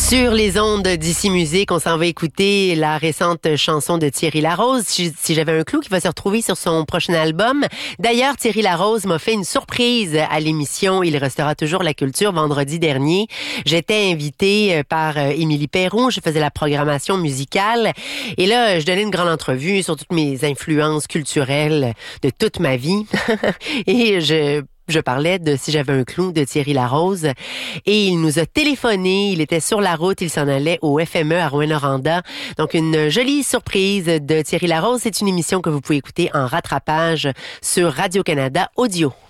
Sur les ondes d'Ici Musique, on s'en va écouter la récente chanson de Thierry Larose, Si j'avais un clou, qui va se retrouver sur son prochain album. D'ailleurs, Thierry Larose m'a fait une surprise à l'émission Il restera toujours la culture vendredi dernier. J'étais invitée par Émilie Perron, je faisais la programmation musicale et là, je donnais une grande entrevue sur toutes mes influences culturelles de toute ma vie et je parlais de Si j'avais un clou de Thierry Larose et il nous a téléphoné, il était sur la route, il s'en allait au FME à Rouyn-Noranda. Donc une jolie surprise de Thierry Larose, c'est une émission que vous pouvez écouter en rattrapage sur Radio-Canada Audio.